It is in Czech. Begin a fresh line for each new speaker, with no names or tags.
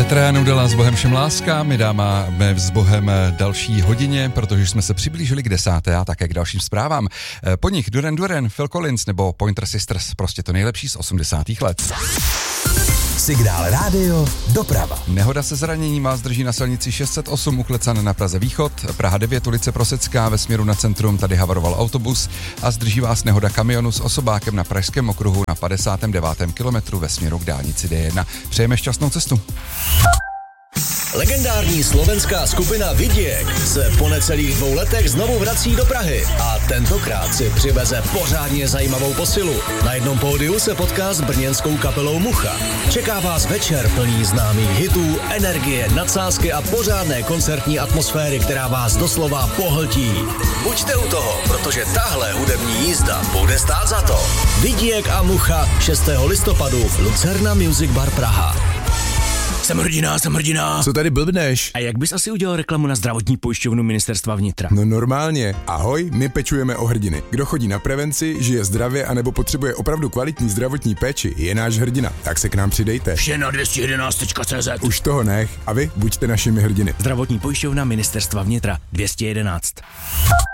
Petra Nudela s Bohem všem láska, my dáme s Bohem další hodině, protože jsme se přiblížili k 10. a také k dalším zprávám. Po nich Duran Duran, Phil Collins nebo Pointer Sisters, prostě to nejlepší z 80. let.
Signál rádio, doprava.
Nehoda se zraněním vás drží na silnici 608 u Klecan na Praze Východ, Praha 9 ulice Prosecká ve směru na centrum, tady havaroval autobus a zdrží vás nehoda kamionu s osobákem na Pražském okruhu na 59. kilometru ve směru k dálnici D1. Přejeme šťastnou cestu.
Legendární slovenská skupina Vidiek se po necelých 2 letech znovu vrací do Prahy a tentokrát si přiveze pořádně zajímavou posilu. Na jednom pódiu se potká s brněnskou kapelou Mucha. Čeká vás večer plný známých hitů, energie, nadsázky a pořádné koncertní atmosféry, která vás doslova pohltí. Buďte u toho, protože tahle hudební jízda bude stát za to. Vidiek a Mucha 6. listopadu Lucerna Music Bar Praha.
Jsem hrdina.
Co tady blbneš?
A jak bys asi udělal reklamu na zdravotní pojišťovnu Ministerstva vnitra?
No normálně. Ahoj, my pečujeme o hrdiny. Kdo chodí na prevenci, žije zdravě anebo potřebuje opravdu kvalitní zdravotní péči, je náš hrdina. Tak se k nám přidejte.
Vše na 211.cz.
Už toho nech a vy buďte našimi hrdiny.
Zdravotní pojišťovna Ministerstva vnitra 211.